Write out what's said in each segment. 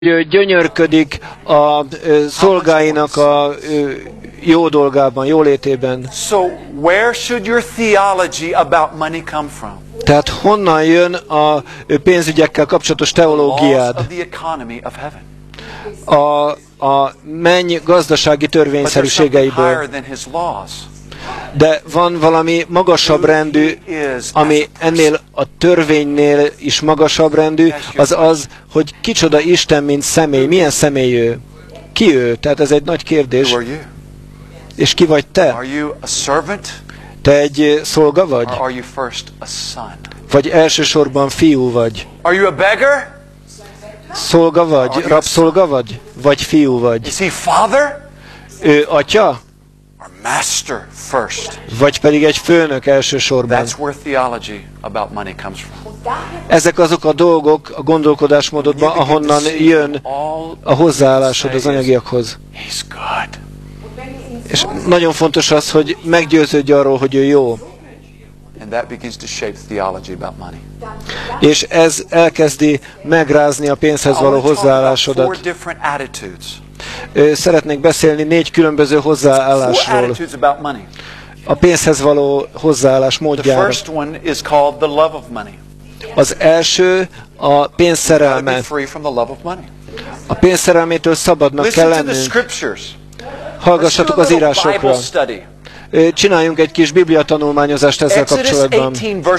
gyönyörködik a szolgáinak a jó dolgában, jólétében. So where should your theology about money come from? Tehát honnan jön a pénzügyekkel kapcsolatos teológiád? A menny gazdasági törvényszerűségeiből. De van valami magasabb rendű, ami ennél a törvénynél is magasabb rendű, az az, hogy kicsoda Isten, mint személy. Milyen személy ő? Ki ő? Tehát ez egy nagy kérdés. És ki vagy te? Te egy szolga vagy? Vagy elsősorban fiú vagy? Szolga vagy? Rabszolga vagy? Vagy fiú vagy? Ő atya? Vagy pedig egy főnök elsősorban. Ezek azok a dolgok a gondolkodásmódodban, ahonnan jön a hozzáállásod az anyagiakhoz. És nagyon fontos az, hogy meggyőződj arról, hogy ő jó. És ez elkezdi megrázni a pénzhez való hozzáállásodat. Szeretnék beszélni 4 különböző hozzáállásról. A pénzhez való hozzáállás módjára. Az első a pénzszerelme. A pénzszerelmétől szabadnak kell lennünk. Hallgassatok az írásokra. Csináljunk egy kis bibliatanulmányozást ezzel kapcsolatban.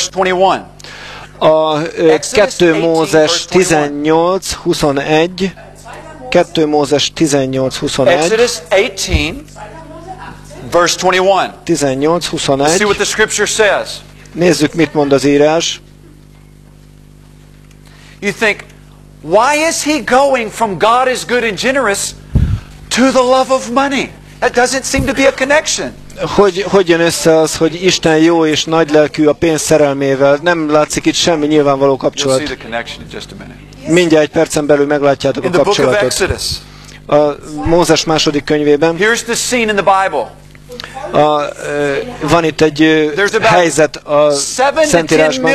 A 2 Mózes 18:21. 2 Mózes 18:21. 18:21. Nézzük, mit mond az írás. You think, why is he going from God is good and generous to the love of money? That doesn't seem to be a connection. Hogy jön össze az, hogy Isten jó és nagylelkű a pénz szerelmével? Nem látszik itt semmi nyilvánvaló kapcsolat. Mindjárt egy percen belül meglátjátok a kapcsolatot. A Mózes második könyvében van itt egy helyzet a Szentírásban.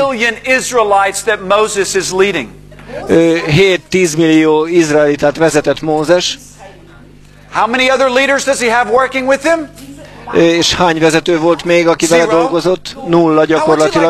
7-10 millió izraelitát vezetett Mózes. How many other leaders does he have working with him? És hány vezető volt még, aki vele dolgozott? 0 gyakorlatilag.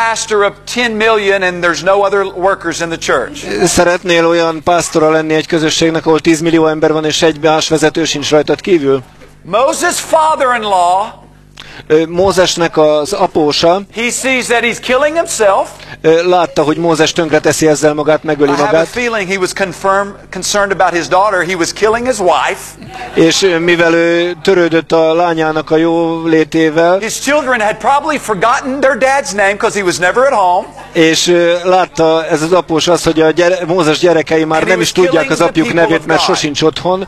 Szeretnél olyan pásztora lenni egy közösségnek, ahol 10 millió ember van, és egy más vezető sincs rajtad kívül? Moses' father-in-law, Mózesnek az apósa, he sees that he's killing himself. Látta, hogy Mózes tönkreteszi ezzel magát, megöli magát. I have a feeling he was concerned about his daughter. He was killing his wife. És mivel ő törődött a lányának a jó létével, his children had probably forgotten their dad's name because he was never at home. És látta ez az após az, hogy a Mózes gyerekei már nem is tudják az apjuk nevét, mert sosincs otthon.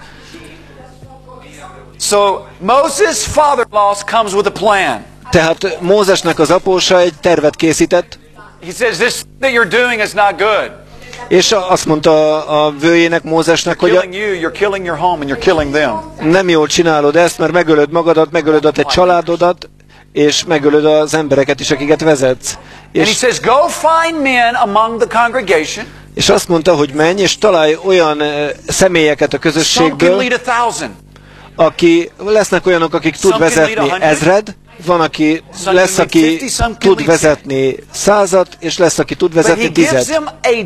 So Moses' father-in-law comes with a plan. Tehát Mózesnek az apósa egy tervet készített. He says, this that you're doing is not good. És azt mondta a vőjének, Mózesnek, hogy you're killing your home and you're killing them. Nem jól csinálod ezt, mert megölöd magadat, megölöd a te családodat, és megölöd az embereket is, akiket vezetsz. And he says, go find men among the congregation. És azt mondta, hogy menj, és találj olyan személyeket a közösségből, lesznek olyanok, akik tud vezetni 1000, van, aki lesz, aki tud vezetni 100-at, és lesz, aki tud vezetni 10-et.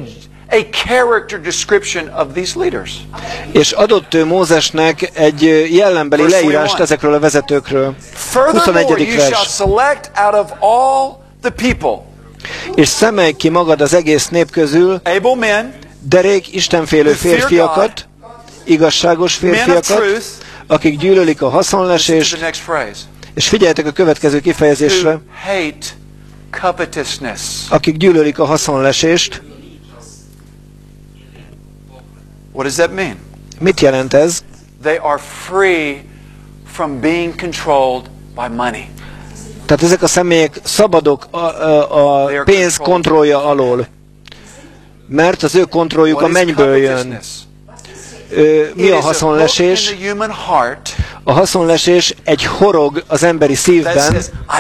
És adott ő Mózesnek egy jellembeli leírást ezekről a vezetőkről. 21. vers. És szemelj ki magad az egész nép közül derék, istenfélő férfiakat, igazságos férfiakat, akik gyűlölik a haszonlesést, és figyeljetek a következő kifejezésre, akik gyűlölik a haszonlesést. What does that mean? Mit jelent ez? They are free from being controlled by money. Tehát ezek a személyek szabadok a pénz kontrollja alól, mert az ő kontrolljuk a mennyből jön. Mi a haszonlesés? A haszonlesés egy horog az emberi szívben,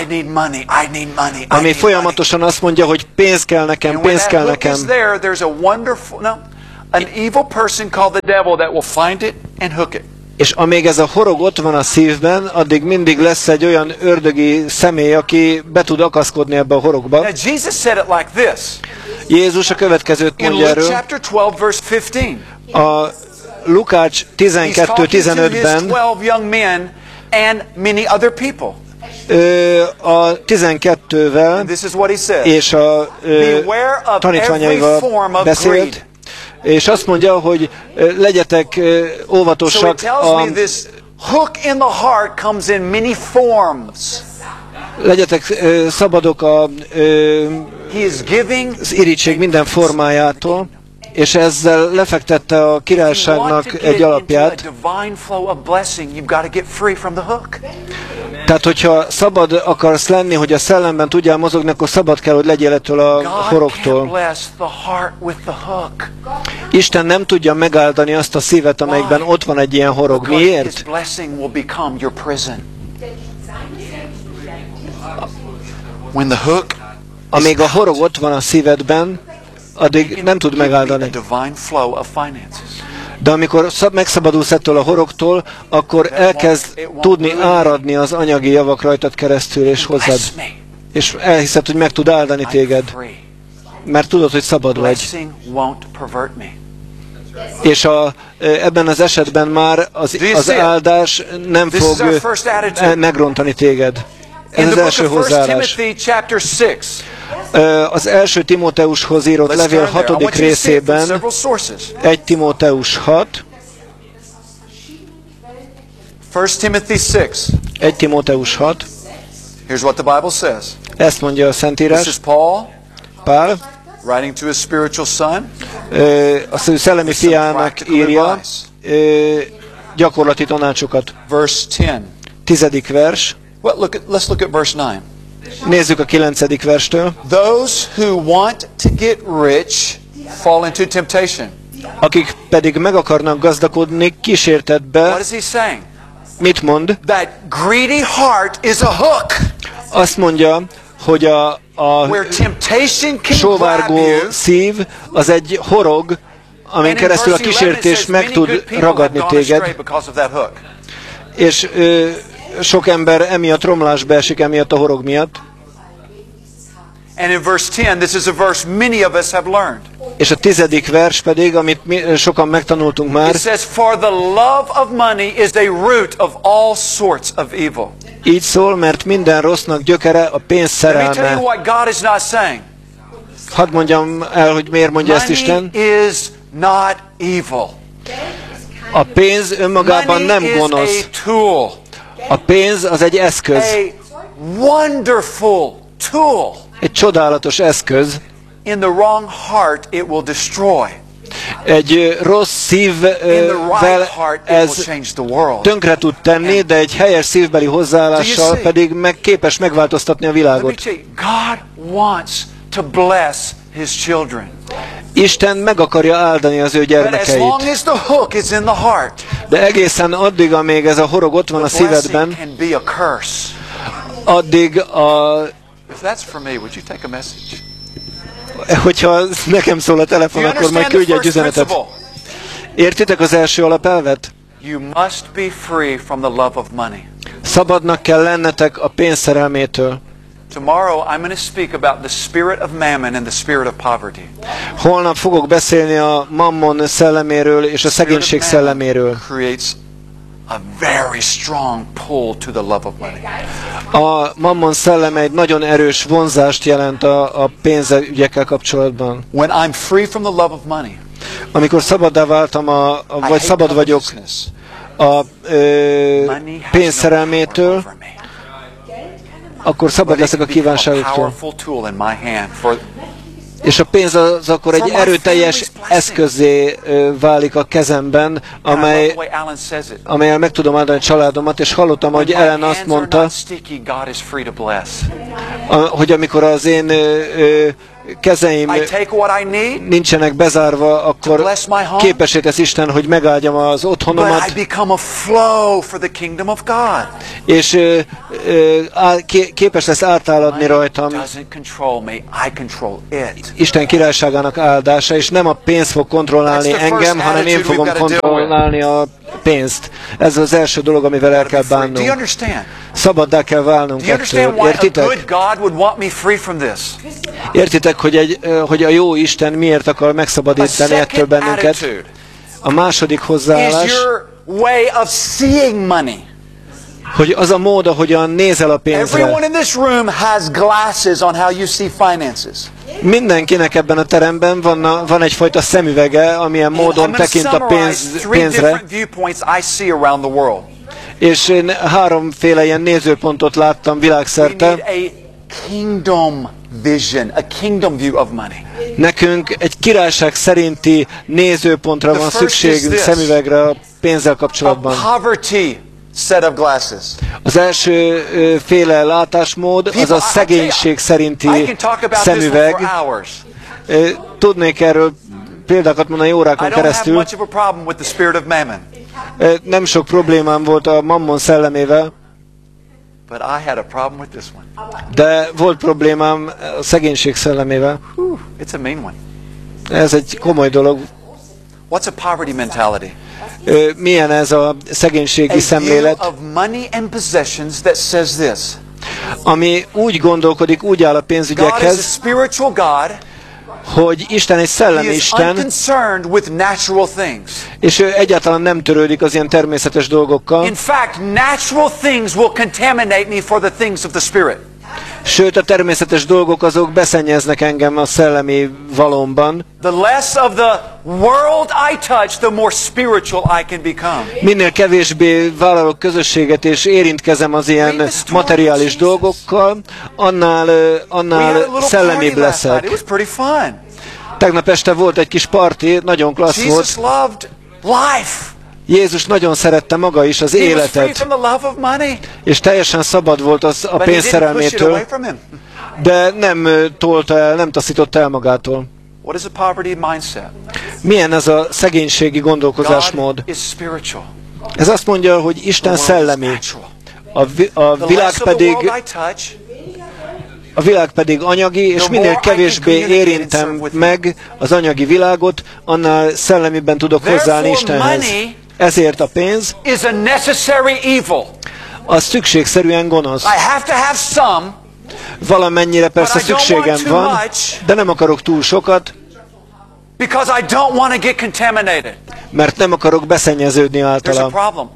ami folyamatosan azt mondja, hogy pénz kell nekem, pénz kell nekem. an evil person called the devil that will find it and hook it. És amíg ez a horog ott van a szívben, addig mindig lesz egy olyan ördögi személy, aki be tud akaszkodni ebbe a horogba. Now Jesus said it like this. Jézus a következőt mondja erről. In Luke chapter 12 verse 15. A Lukács 12:15-ben 12 young men and many other people. A 12-vel és a tanítványaival beszélt, és azt mondja, hogy legyetek óvatosak legyetek szabadok az irigység minden formájától, és ezzel lefektette a királyságnak egy alapját. Tehát, hogyha szabad akarsz lenni, hogy a szellemben tudjál mozogni, akkor szabad kell, hogy legyél ettől a horogtól. Isten nem tudja megáldani azt a szívet, amelyikben ott van egy ilyen horog. Miért? Amíg a horog ott van a szívedben, addig nem tud megáldani. De amikor megszabadulsz ettől a horogtól, akkor elkezd tudni áradni az anyagi javak rajtad keresztül és hozzád. És elhiszed, hogy meg tud áldani téged. Mert tudod, hogy szabad vagy. És ebben az esetben már az áldás nem fog megrontani téged. Ez az első hozzáállás. Az első Timóteushoz írott levél 6. részében, 1 Timóteus 6, 1 Timóteus 6, here's what the Bible says. Ezt mondja a Szentírás. This is Paul, Pál, writing to his spiritual son, azt ő szellemi fiának írja gyakorlati tanácsokat. Verse 10. 10. vers. Well, let's look at verse 9. Nézzük a 9. verstől. Those who want to get rich fall into temptation. Akik pedig meg akarnak gazdagodni kísértetbe. What is he saying? Mit mond? That greedy heart is a hook. Azt mondja, hogy a sóvárgó szív az egy horog, amin keresztül a kísértés meg tud ragadni téged. És sok ember emiatt romlásba esik, emiatt a horog miatt. And in verse 10, this is a verse many of us have learned. És a 10. vers pedig, amit sokan megtanultunk már. It says, for the love of money is a root of all sorts of evil. Így szól, mert minden rossznak gyökere a pénz szerelme. Let me tell you what God is not saying. Hadd mondjam el, hogy miért mondja ezt Isten. Money is not evil. A pénz önmagában nem gonosz. A pénz az egy eszköz. A wonderful tool. Egy csodálatos eszköz. In the wrong heart it will destroy. Egy rossz szívvel ez tönkre tud tenni, de egy helyes szívbeli hozzáállással pedig képes megváltoztatni a világot. God wants to bless his children. Isten meg akarja áldani az ő gyermekeit. De egészen addig, amíg ez a horog ott van a szívedben, addig hogyha nekem szól a telefon, akkor majd küldj egy üzenetet. Értitek az első alapelvet? Szabadnak kell lennetek a pénz szerelmétől. Tomorrow I'm going to speak about the spirit of mammon and the spirit of poverty. Holnap fogok beszélni a mammon szelleméről és a szegénység szelleméről. Creates a very strong pull to the love of money. A mammon szelleme egy nagyon erős vonzást jelent a pénzügyekkel kapcsolatban. When I'm free from the love of money. Amikor szabaddá váltam vagy szabad vagyok a pénz szerelmétől, akkor szabad leszek a kívánságoktól. És a pénz az akkor egy erőteljes eszközé válik a kezemben, amelyel meg tudom áldani a családomat, és hallottam, hogy Ellen azt mondta, hogy amikor az én kezeim nincsenek bezárva, akkor képessé tesz Isten, hogy megáldjam az otthonomat, és képes lesz átáradni rajtam Isten királyságának áldása, és nem a pénz fog kontrollálni engem, hanem én fogom kontrollálni a pénzt. Ez az első dolog, amivel el kell bánnunk. Szabaddá kell válnunk ettől. Értitek? Értitek, hogy a jó Isten miért akar megszabadítani ettől bennünket? A második hozzáállás, hogy az a mód, ahogyan nézel a pénzre. Mindenkinek ebben a teremben van egyfajta szemüvege, amilyen módon tekint a pénzre. És én háromféle ilyen nézőpontot láttam világszerte. Nekünk egy királyság szerinti nézőpontra van szükségünk, szemüvegre a pénzzel kapcsolatban. Az első féle látásmód az a szegénység szerinti szemüveg. Tudnék erről példákat mondani órákon keresztül. Nem sok problémám volt a mammon szellemével, de volt problémám a szegénység szellemével. Ez egy komoly dolog. Milyen ez a szegénységi szemlélet, ami úgy gondolkodik, úgy áll a pénzügyekhez, hogy Isten egy szellemi Isten, és ő egyáltalán nem törődik az ilyen természetes dolgokkal. Sőt, a természetes dolgok azok beszennyeznek engem a szellemi valómban. Minél kevésbé vállalok közösséget és érintkezem az ilyen materiális dolgokkal, annál szellemibb leszek. Tegnap este volt egy kis parti, nagyon klassz volt. Jézus nagyon szerette maga is az életet, és teljesen szabad volt a pénz szerelmétől, de nem taszította el magától. Milyen ez a szegénységi gondolkozásmód? Ez azt mondja, hogy Isten szellemi, a világ pedig anyagi, és minél kevésbé érintem meg az anyagi világot, annál szellemiben tudok hozzáállni Istenhez. Ezért a pénz az szükségszerűen gonosz. Valamennyire persze szükségem van, de nem akarok túl sokat, mert nem akarok beszennyeződni általa.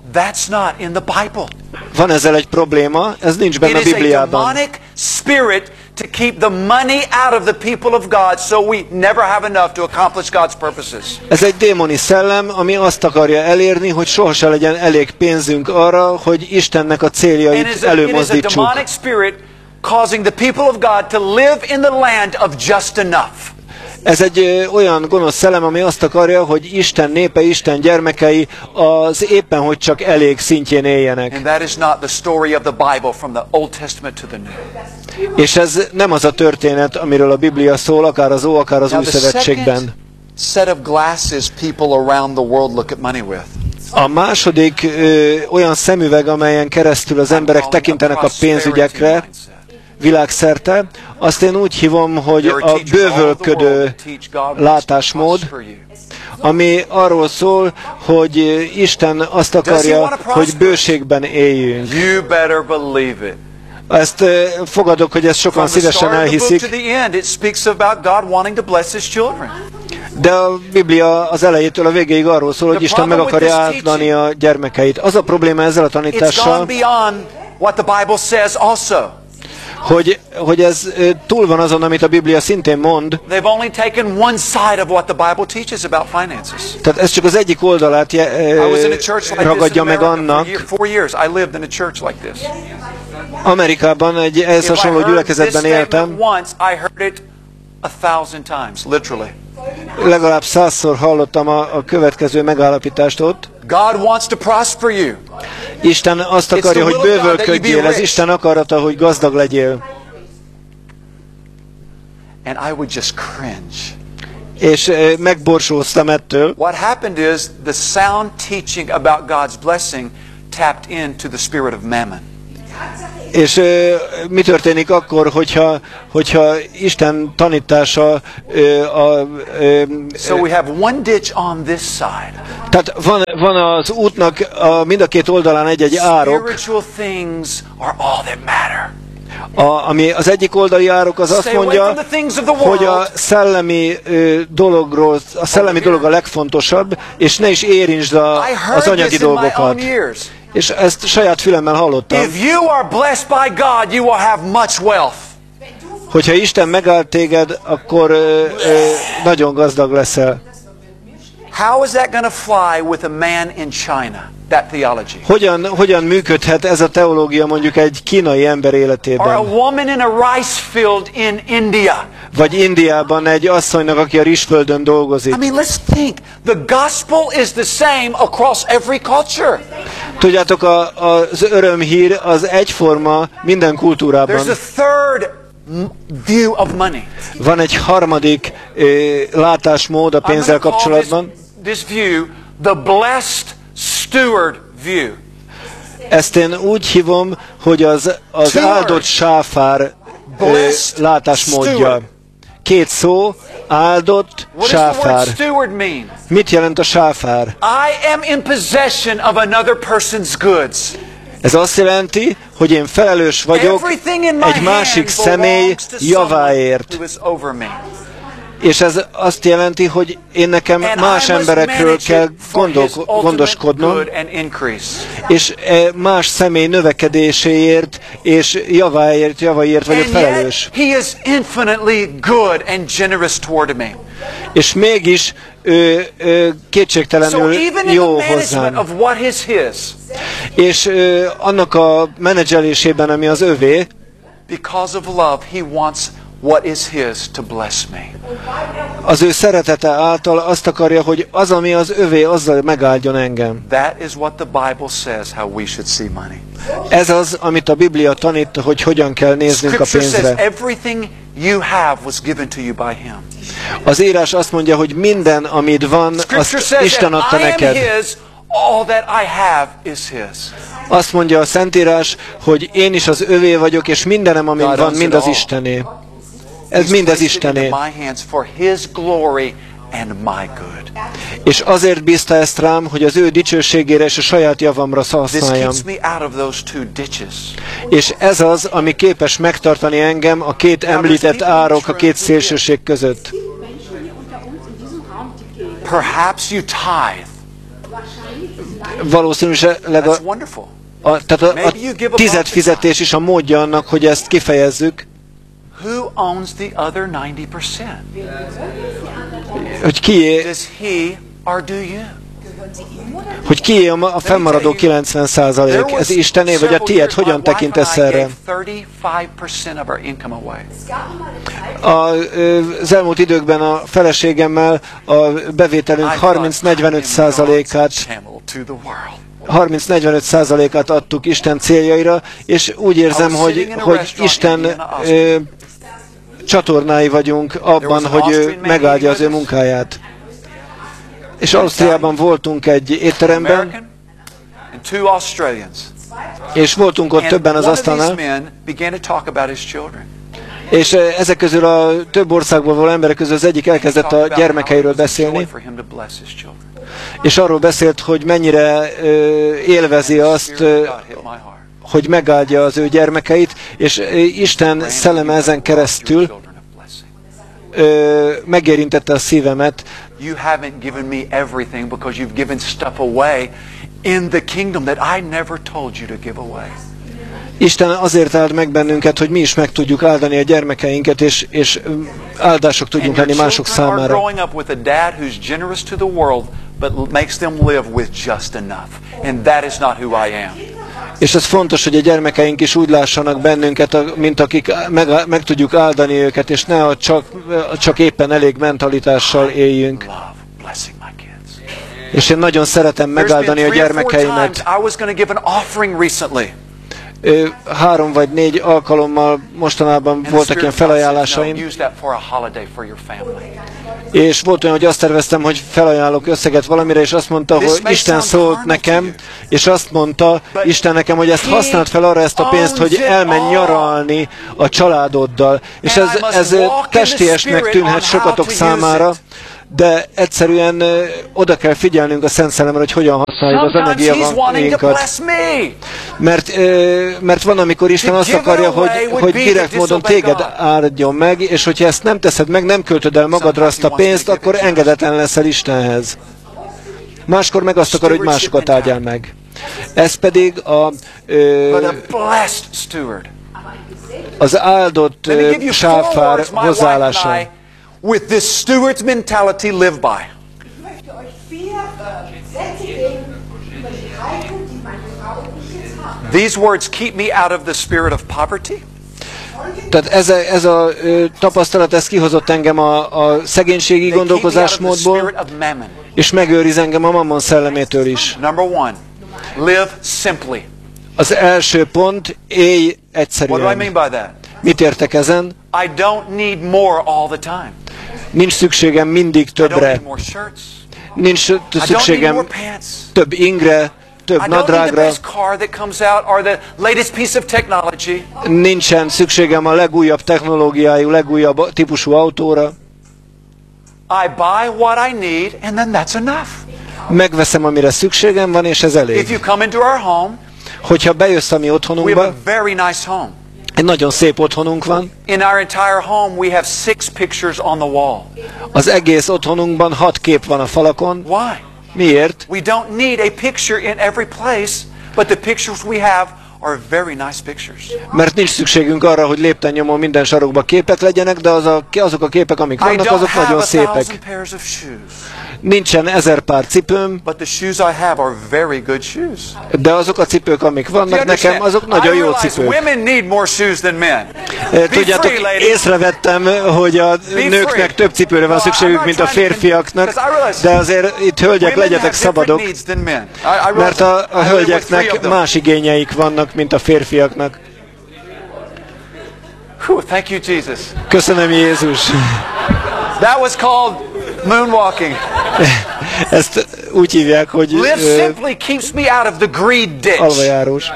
Van ezzel egy probléma, ez nincs benne a Bibliában. To keep the money out of the people of God, so we never have enough to accomplish God's purposes. Ez egy démoni szellem, ami azt akarja elérni, hogy sohasem legyen elég pénzünk arra, hogy Istennek a céljait előmozdítsuk. It is a demonic spirit causing the people of God to live in the land of just enough. Ez egy olyan gonosz szellem, ami azt akarja, hogy Isten népe, Isten gyermekei az éppen, hogy csak elég szintjén éljenek. És ez nem az a történet, amiről a Biblia szól, akár az akár az Új Szövetségben. A második olyan szemüveg, amelyen keresztül az emberek tekintenek a pénzügyekre, világszerte, azt én úgy hívom, hogy a bővölködő látásmód, ami arról szól, hogy Isten azt akarja, hogy bőségben éljünk. Ezt fogadok, hogy ezt sokan szívesen elhiszik. De a Biblia az elejétől a végéig arról szól, hogy Isten meg akarja áldani a gyermekeit. Az a probléma ezzel a tanítással, hogy ez túl van azon, amit a Biblia szintén mond. Tehát ez csak az egyik oldalát ragadja meg annak. Amerikában egy ehhez hasonló gyülekezetben éltem. Legalább 100-szor hallottam a következő megállapítást ott. Isten azt akarja, hogy bővölködjél, ez Isten akarata, hogy gazdag legyél. And I would just cringe. És megborsóztam ettől. What happened is the sound teaching about God's blessing tapped into the spirit of mammon. És mi történik akkor, hogyha Isten tanítása So we have one ditch on this side. Tehát van az útnak mind a két oldalán egy árok. Spiritual things are all that matter. Ami az egyik oldali árok az azt mondja, hogy a szellemi dolog a legfontosabb, és ne is érintsd az anyagi dolgokat. És ezt saját fülemmel hallottam. Hogyha Isten megáld téged, akkor nagyon gazdag leszel. How is that going to fly with a man in China? That theology. Hogyan működhet ez a teológia mondjuk egy kínai ember életében? Or a woman in a rice field in India. Vagy Indiában egy asszonynak, aki a rizsföldön dolgozik. I mean, let's think. The gospel is the same across every culture. Tudjátok, az örömhír az egyforma minden kultúrában. There's a third view of money. Van egy harmadik látásmód a pénzzel kapcsolatban. This view, the blessed steward view. Ezt én úgy hívom, hogy az áldott sáfár látásmódja. Két szó, áldott sáfár. Mit jelent a sáfár? I am in possession of another person's goods. Ez azt jelenti, hogy én felelős vagyok egy másik személy javáért. És ez azt jelenti, hogy én nekem más emberekről kell gondoskodnom, és más személy növekedéséért és javaiért vagyok felelős. És mégis kétségtelenül jó hozzám. És annak a menedzselésében, ami az övé, because of love, he wants what is his to bless me. Az ő szeretete által azt akarja, hogy az, ami az övé, azzal megáldjon engem. That is what the Bible says how we should see money. Ez az, amit a Biblia tanít, hogy hogyan kell néznünk a pénzre. Everything you have was given to you by him. Az írás azt mondja, hogy minden, amit van, azt Isten adta neked. All that I have is his. Azt mondja a Szentírás, hogy én is az övé vagyok, és mindenem, ami van, mind az Istené. Ez mind az Istené. És azért bízta ezt rám, hogy az ő dicsőségére és a saját javamra használjam. És ez az, ami képes megtartani engem a két említett árok, a két szélsőség között. Perhaps you tithe. Valószínűleg a tized fizetés is a módja annak, hogy ezt kifejezzük. Who owns the other 90%? Hogy kié, Does he or do you? Hogy kié a fennmaradó 90%? Ez Istené, vagy a tiéd? Hogyan tekintesz erre? Az elmúlt időkben a feleségemmel a bevételünk 30-45%-át adtuk Isten céljaira, és úgy érzem, hogy Isten csatornái vagyunk abban, hogy ő megáldja az ő munkáját. És Ausztriában voltunk egy étteremben, és voltunk ott többen az asztalnál, és ezek közül a több országból való emberek közül az egyik elkezdett a gyermekeiről beszélni, és arról beszélt, hogy mennyire élvezi azt, hogy megáldja az ő gyermekeit, és Isten szelleme ezen keresztül megérintette a szívemet. You haven't given me everything because you've given stuff away in the kingdom that I never told you to give away. Isten azért áld meg bennünket, hogy mi is meg tudjuk áldani a gyermekeinket, és áldások tudjunk lenni mások számára. És ez fontos, hogy a gyermekeink is úgy lássanak bennünket, mint akik meg tudjuk áldani őket, és ne csak éppen elég mentalitással éljünk. És én nagyon szeretem megáldani a gyermekeimet. 3 vagy 4 alkalommal mostanában voltak ilyen felajánlásaim, és volt olyan, hogy azt terveztem, hogy felajánlok összeget valamire, és azt mondta, hogy Isten szólt nekem, és azt mondta Isten nekem, hogy ezt használd fel arra ezt a pénzt, hogy elmenj nyaralni a családoddal. És ez testélyesnek tűnhet sokatok számára, de egyszerűen oda kell figyelnünk a Szent Szellemre, hogy hogyan használjuk az anyagi javainkat. Mert van, amikor Isten azt akarja, hogy direkt módon téged áldjon meg, és hogyha ezt nem teszed meg, nem költöd el magadra azt a pénzt, akkor engedetlen leszel Istenhez. Máskor meg azt akar, hogy másokat áldjál meg. Ez pedig az áldott sáfár hozzáállása. With this steward's mentality live by. These words keep me out of the spirit of poverty. Tehát ez a tapasztalat, ez kihozott engem a szegénységi gondolkozásmódból, és megőriz engem a mammon szellemétől is. Number one, live simply. Az első pont, élj egyszerűen. What do I mean by that? Mit értek ezen? I don't need more all the time. Nincs szükségem mindig többre. Nincs szükségem több ingre, több nadrágra. Nincsen szükségem a legújabb technológiájú, legújabb típusú autóra. Megveszem, amire szükségem van, és ez elég. Hogyha bejössz a mi otthonunkba, egy nagyon szép otthonunk van. Az egész otthonunkban 6 kép van a falakon. Why? Miért? We don't need a picture in every place, but the pictures we have are very nice pictures. Mert nincs szükségünk arra, hogy lépten nyomon minden sarokba képek legyenek, de azok a képek, amik vannak, azok nagyon szépek. Nincsen 1000 pár cipőm, de azok a cipők, amik vannak nekem, azok nagyon jó cipők. Tudjátok, észrevettem, hogy a nőknek több cipőre van szükségük, mint a férfiaknak, de azért itt hölgyek, legyetek szabadok, mert a hölgyeknek más igényeik vannak, mint a férfiaknak. Köszönöm, Jézus! That was called moonwalking. Ezt úgy hívják, hogy live simply keeps me out of the greed ditch. Alvajárós.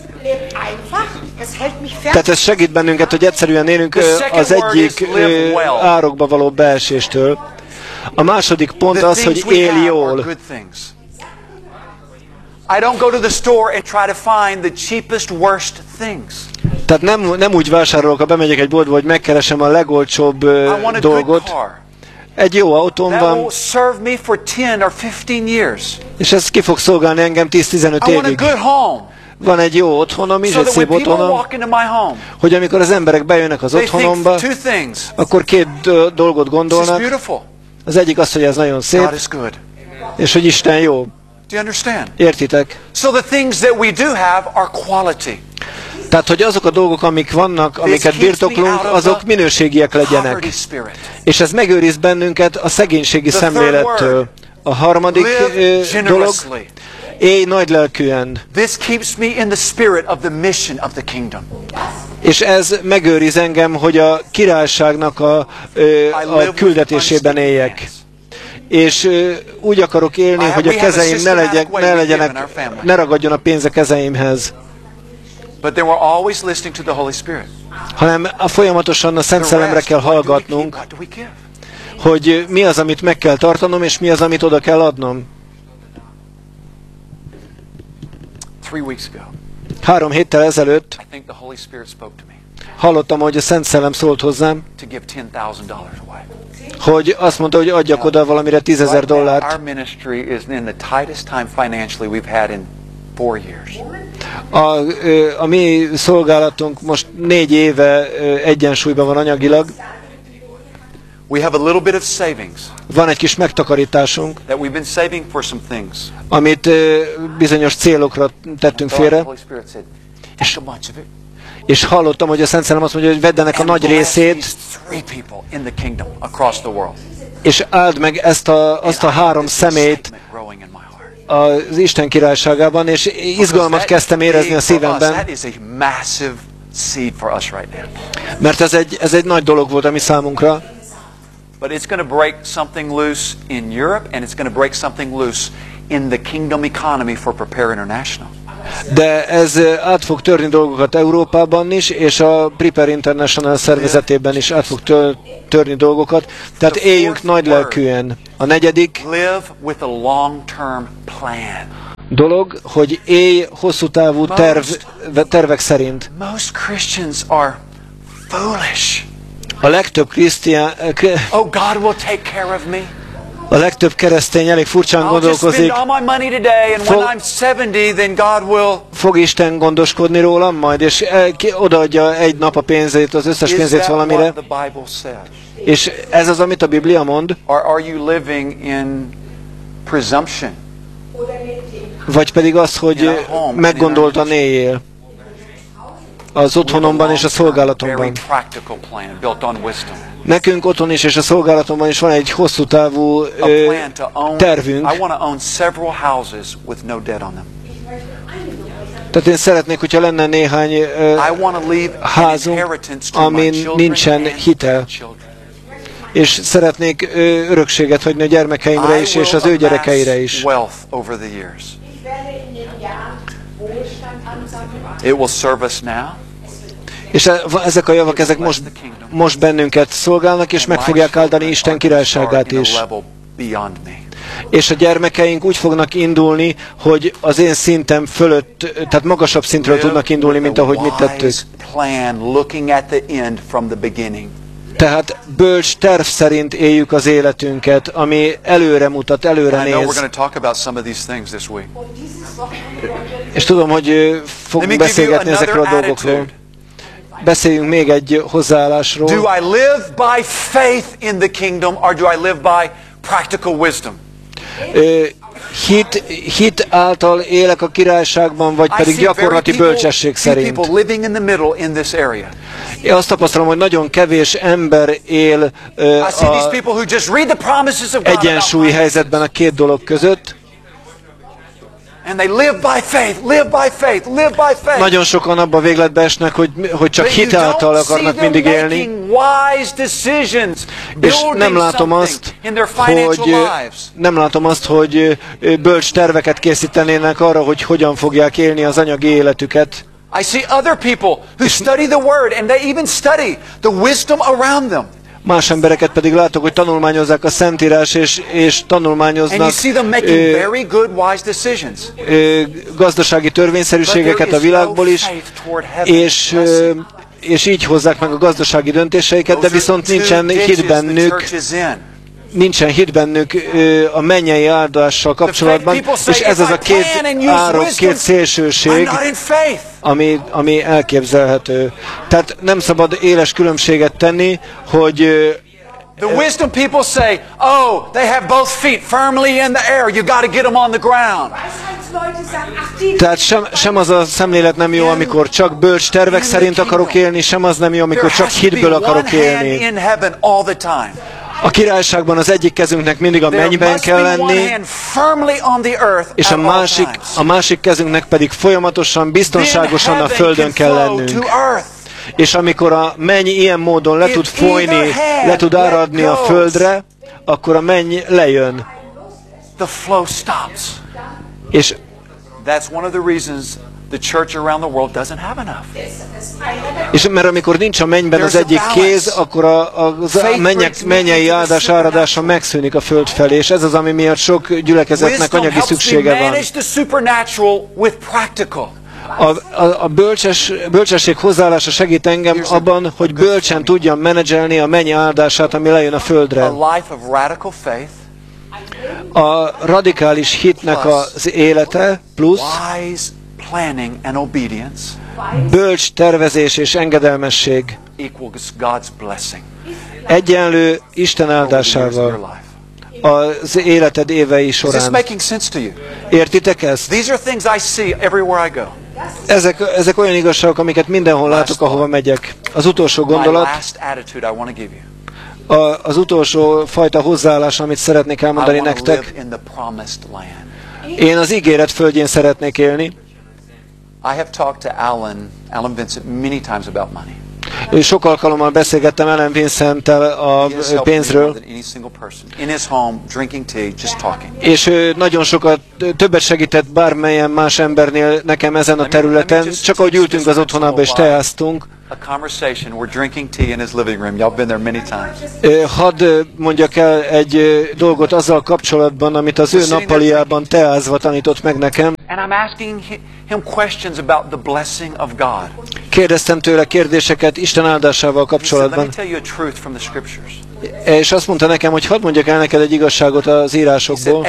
Tehát ez segít bennünket, hogy egyszerűen élünk az egyik árokba való beeséstől. A második pont az, hogy élj jól. I don't go to the store and try to find the cheapest, worst things. Tehát nem úgy vásárolok, ha bemegyek egy boltba, hogy megkeresem a legolcsóbb dolgot. Egy jó autóm van, és ez ki fog szolgálni engem 10-15 évig. Van egy jó otthonom is, egy szép otthonom, hogy amikor az emberek bejönnek az otthonomba, akkor 2 dolgot gondolnak. Az egyik az, hogy ez nagyon szép, és hogy Isten jó. Értitek? Tehát, hogy azok a dolgok, amik vannak, amiket birtoklunk, azok minőségiek legyenek. És ez megőriz bennünket a szegénységi szemlélettől. A harmadik dolog, élj nagylelkűen. És ez megőriz engem, hogy a királyságnak a küldetésében éljek. És úgy akarok élni, hogy a kezeim ne ragadjon a pénz a kezeimhez. Hanem folyamatosan a Szent Szellemre kell hallgatnunk, hogy mi az, amit meg kell tartanom, és mi az, amit oda kell adnom. 3 héttel ezelőtt hallottam, hogy a Szent Szellem szólt hozzám, hogy azt mondta, hogy adjak oda valamire $10,000. A mi szolgálatunk most 4 éve egyensúlyban van anyagilag. Van egy kis megtakarításunk, amit bizonyos célokra tettünk félre. És hallottam, hogy a Szent Szellem azt mondja, hogy vedd ennek a nagy részét, és áld meg azt a 3 személyt, az Isten királyságában, és izgalmat kezdtem érezni a szívemben, mert ez egy nagy dolog volt a mi számunkra. But it's going to break something loose in Europe, and it's going to break something loose in the kingdom economy for Prepare International. De ez át fog törni dolgokat Európában is, és a Prepare International szervezetében is át fog törni dolgokat. Tehát éljünk nagy lelkűen. A negyedik dolog, hogy élj hosszú távú tervek szerint. A legtöbb a legtöbb keresztény elég furcsán gondolkozik. Fog Isten gondoskodni rólam majd, és odaadja egy nap a pénzét, az összes pénzét valamire. És ez az, amit a Biblia mond? Vagy pedig az, hogy meggondoltan éljél az otthonomban és a szolgálatomban. Nekünk otthon is és a szolgálatomban is van egy hosszú távú tervünk. Tehát én szeretnék, hogyha lenne néhány házunk, amin nincsen hitel. És szeretnék örökséget hagyni a gyermekeimre is, és az ő gyerekeire is. It will serve us now. És ezek a javak, ezek most bennünket szolgálnak, és meg fogják áldani Isten királyságát is. És a gyermekeink úgy fognak indulni, hogy az én szintem fölött, tehát magasabb szintről tudnak indulni, mint ahogy mit tettük. Tehát bölcs terv szerint éljük az életünket, ami előre mutat, előre néz. És tudom, hogy fogunk beszélgetni ezekről a dolgokról. Beszéljünk még egy hozzáállásról. Do I live by faith in the kingdom, or do I live by practical wisdom? Hit által élek a királyságban, vagy pedig gyakorlati bölcsesség szerint. Én azt tapasztalom, hogy nagyon kevés ember él egyensúlyi helyzetben a két dolog között. And they live by faith, live by faith, live by faith. Nagyon sokan abba a végletbe esnek, hogy csak hit által akarnak mindig élni. És nem látom azt, hogy bölcs terveket készítenének arra, hogy hogyan fogják élni az anyagi életüket. I see other people who study the word, and they even study the wisdom around them. Más embereket pedig látok, hogy tanulmányozzák a Szentírás, és tanulmányoznak gazdasági törvényszerűségeket a világból is, és így hozzák meg a gazdasági döntéseiket, de viszont nincsen hit bennük a mennyei áldással kapcsolatban, és ez az a két szélsőség, ami elképzelhető. Tehát nem szabad éles különbséget tenni, hogy the wisdom people say, oh, they have both feet firmly in the air, you got to get them on the ground. Tehát sem az a szemlélet nem jó, amikor csak bölcs tervek szerint akarok élni, sem az nem jó, amikor csak hitből akarok élni. A királyságban az egyik kezünknek mindig a mennyben kell lenni, és a másik kezünknek pedig folyamatosan, biztonságosan a földön kell lennünk. És amikor a menny ilyen módon le tud folyni, le tud áradni a földre, akkor a menny lejön. És és mert amikor nincs a mennyben az egyik kéz, akkor a mennyei áldás áradása megszűnik a föld felé, és ez az, ami miatt sok gyülekezetnek anyagi szüksége van. A bölcsesség hozzáállása segít engem abban, hogy bölcsen tudjam menedzselni a menny áldását, ami lejön a földre. A radikális hitnek az élete plusz bölcs tervezés és engedelmesség egyenlő Isten áldásával az életed évei során. Értitek ezt? Ezek olyan igazságok, amiket mindenhol látok, ahova megyek. Az utolsó gondolat, az utolsó fajta hozzáállás, amit szeretnék elmondani nektek. Én az ígéret földjén szeretnék élni. I have talked to Alan Vincent many times about money. Sok alkalommal beszélgettem Alan Vincenttel a pénzről, és nagyon sokat, többet segített bármelyen más embernél nekem ezen a területen, csak ahogy ültünk az otthonában és teáztunk. Hadd mondjak el egy dolgot azzal kapcsolatban, amit az ő nappaliában teázva tanított meg nekem. Kérdeztem tőle kérdéseket Isten áldásával kapcsolatban. És azt mondta nekem, hogy hadd mondjak el neked egy igazságot az írásokból.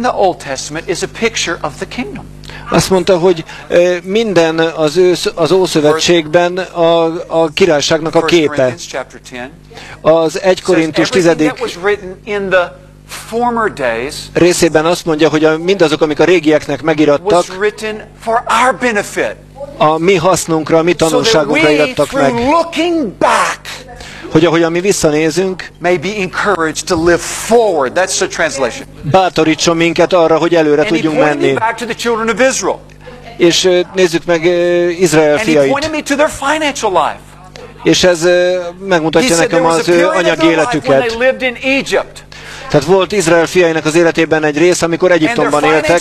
Azt mondta, hogy minden az Ószövetségben a királyságnak a képe. Az 1 Korintus 10. részében azt mondja, hogy mindazok, amik a régieknek megirattak, a mi hasznunkra, a mi tanulságunkra irattak meg. Hogy ahogyan mi visszanézünk, bátorítson minket arra, hogy előre tudjunk menni. És nézzük meg Izrael fiait. És ez megmutatja nekem az ő anyagi életüket. Tehát volt Izrael fiainak az életében egy rész, amikor Egyiptomban éltek,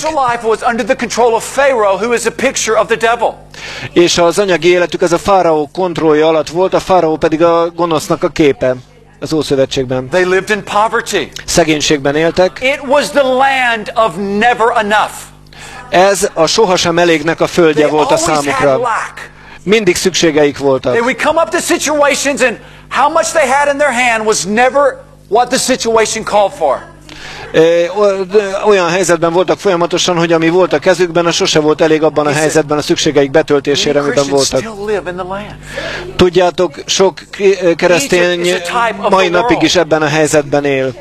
és az anyagi életük ez a fáraó kontrollja alatt volt, a fáraó pedig a gonosznak a képe az Ószövetségben. Szegénységben éltek. Ez a sohasem elégnek a földje volt a számukra. Mindig szükségeik voltak. What the situation called for. Olyan helyzetben voltak folyamatosan, hogy ami volt a kezükben, az sose volt elég abban a helyzetben a szükségeik betöltésére, amiben voltak. Tudjátok, sok keresztény mai napig is ebben a helyzetben él.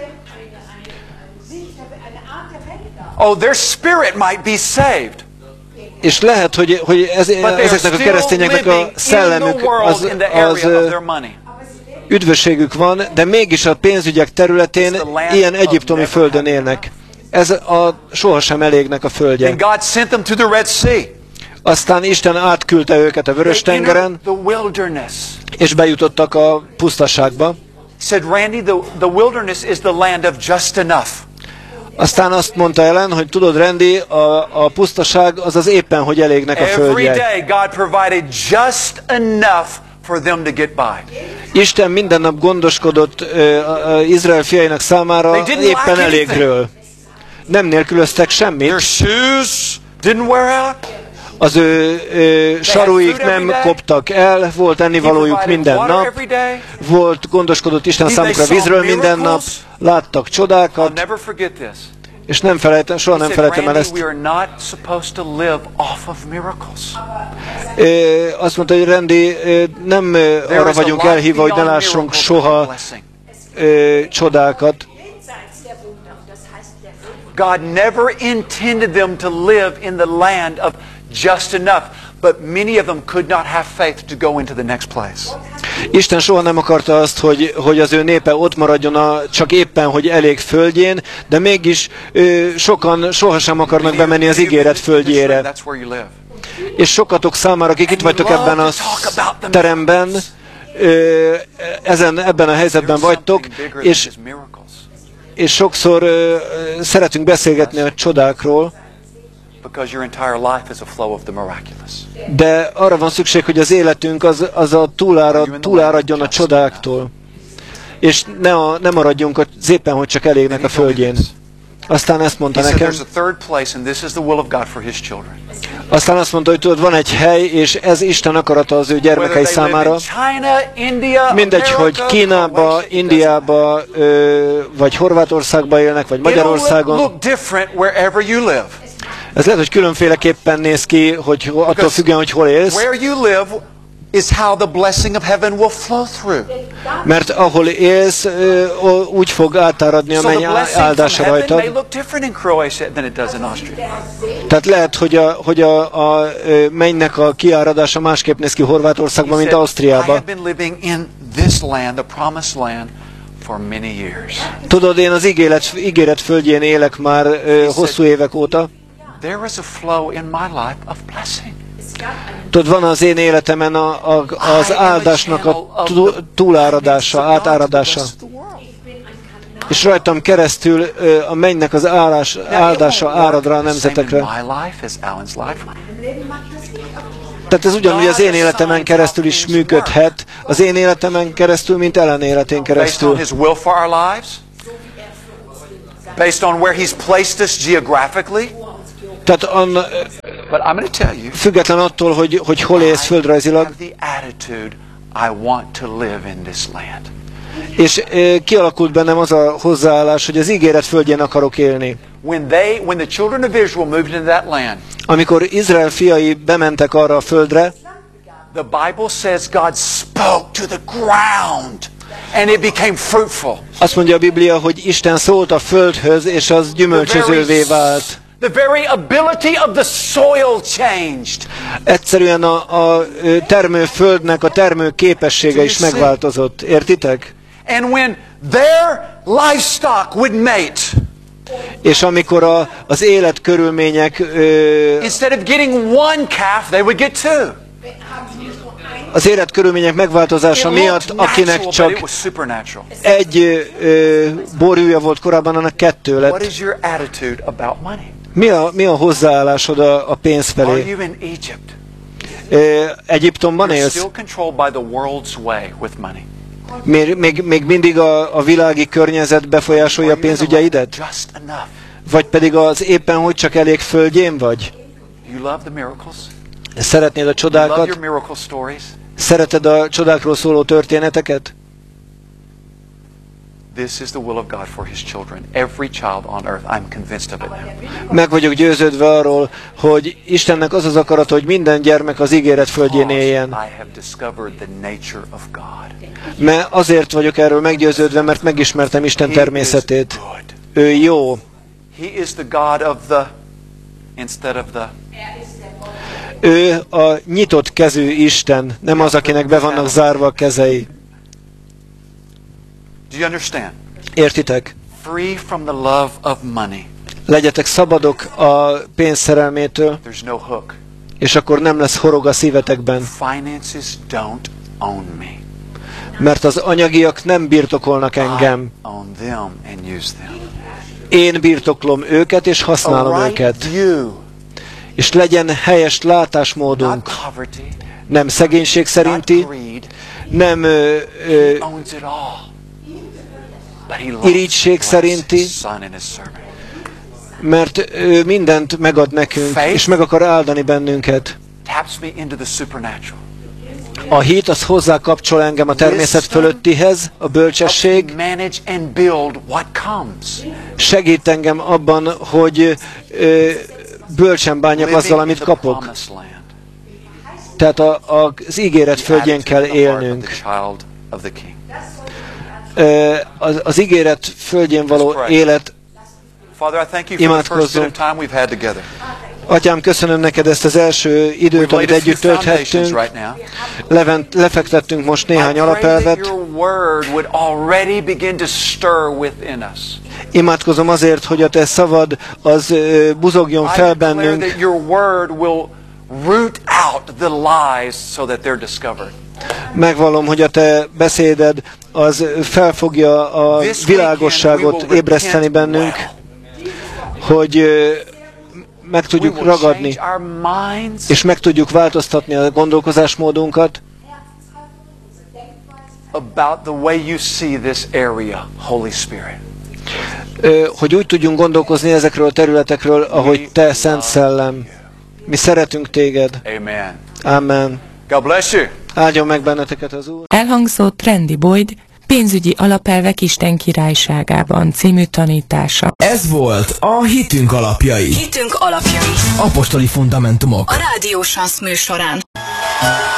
Oh, their spirit might be saved. És lehet, hogy ezeknek a keresztényeknek a szellemük az üdvösségük van, de mégis a pénzügyek területén ilyen egyiptomi földön élnek. Ez a sohasem elégnek a földje. Aztán Isten átküldte őket a Vörös-tengeren, és bejutottak a pusztaságba. Aztán azt mondta Ellen, hogy tudod, Randy, a pusztaság az az éppen, hogy elégnek a földje. Isten minden nap gondoskodott Izrael fiainak számára éppen elégről. Nem nélkülöztek semmit. Az ő saruik nem koptak el, volt ennivalójuk minden nap, volt gondoskodott Isten számukra vízről minden nap, láttak csodákat, és soha nem felejtem el ezt. Azt mondta, hogy Randy, nem arra vagyunk elhívva, hogy ne lássunk soha csodákat. God never intended them to live in the land of just enough, but many of them could not have faith to go into the next place. Isten soha nem akarta azt, hogy az ő népe ott maradjon csak éppen, hogy elég földjén, de mégis sokan sohasem akarnak bemenni az ígéret földjére. És sokatok számára, akik itt vagytok ebben a teremben, ebben a helyzetben vagytok, és sokszor szeretünk beszélgetni a csodákról, de arra van szükség, hogy az életünk az túláradjon a csodáktól, és ne maradjunk az éppen, hogy csak elégnek a földjén. Aztán ezt mondta nekem. Aztán azt mondta, hogy tudod, van egy hely, és ez Isten akarata az ő gyermekei számára. Mindegy, hogy Kínába, Indiába, vagy Horvátországba élnek, vagy Magyarországon. Ez lehet, hogy különféleképpen néz ki, hogy attól függően, hogy hol élsz. Mert ahol élsz, úgy fog átáradni a menny áldása rajtad. Tehát lehet, hogy a mennynek a kiáradása másképp néz ki Horvátországban, mint Ausztriában. Tudod, én az ígéret földjén élek már hosszú évek óta. There is a flow in my life of blessing. Tudod, van az én életemen az áldásnak a túláradása, átáradása. És rajtam keresztül a mennynek az áldása árad rá a nemzetekre. Tehát ez ugyanúgy az én életemen keresztül is működhet, az én életemen keresztül, mint Ellen életén keresztül. Based on where He's placed us geographically. Tehát But I'm going to tell you, független attól, hogy hol élsz földrajzilag, és kialakult bennem az a hozzáállás, hogy az ígéret földjén akarok élni. When the children of Israel moved into that land, amikor Izrael fiai bementek arra a földre, the Bible says God spoke to the ground and it became fruitful. Azt mondja a Biblia, hogy Isten szólt a földhöz, és az gyümölcsözővé vált. The very ability of the soil changed. Egyszerűen a termőföldnek a termő képessége is megváltozott. Értitek? And when their livestock would mate, és amikor az életkörülmények instead of getting one calf, they would get two. Az életkörülmények megváltozása miatt, akinek csak egy borjúja volt korábban, annak 2 lett. What is your attitude about money? Mi a hozzáállásod a pénz felé? Are you in Egypt? Egyiptomban élsz? Still controlled by the world's way with money. Még mindig a világi környezet befolyásolja a pénzügyeidet? Just enough. Vagy pedig az éppen hogy csak elég földjén vagy? You love the miracles? Szeretnéd a csodákat? You love your miracle stories? Szereted a csodákról szóló történeteket? This is the will of God for His children. Every child on earth, I'm convinced of it now. Meg vagyok győződve arról, hogy Istennek az az akarata, hogy minden gyermek az ígéret földjén éljen. I have discovered the nature of God. Mert azért vagyok erről meggyőződve, mert megismertem Isten természetét. Ő jó. He is the God of the instead of the. Ő a nyitott kezű Isten, nem az, akinek be vannak zárva a kezei. Do you understand? Értitek? Free from the love of money. Legyetek szabadok a pénz szerelmétől, There's no hook. és akkor nem lesz horog a szívetekben. Finances don't own me. Mert az anyagiak nem birtokolnak engem. I own them and use them. Én birtoklom őket, és használom őket. És legyen helyes látásmódunk. Nem szegénység szerinti, nem irigység szerinti, mert ő mindent megad nekünk, és meg akar áldani bennünket. A hit az hozzá kapcsol engem a természet fölöttihez, a bölcsesség segít engem abban, hogy bölcsen bánjak azzal, amit kapok. Tehát az ígéret földjén kell élnünk. Az ígéret földjén való élet, imádkozzunk. Atyám, köszönöm neked ezt az első időt, amit együtt tölthettünk. Lefektettünk most néhány alapelvet. Imádkozom azért, hogy a te szavad az buzogjon fel bennünk. Megvallom, hogy a te beszéded az fel fogja a világosságot ébreszteni bennünk, hogy meg tudjuk ragadni, és meg tudjuk változtatni a gondolkozásmódunkat, hogy úgy tudjunk gondolkozni ezekről a területekről, ahogy te, Szent Szellem. Mi szeretünk téged. Amen. Áldjon meg benneteket az Úr. Elhangzott Randy Boyd pénzügyi alapelvek Isten királyságában című tanítása. Ez volt a Hitünk alapjai. Hitünk alapjai. Apostoli fundamentumok. A Rádió Sansz műsorán.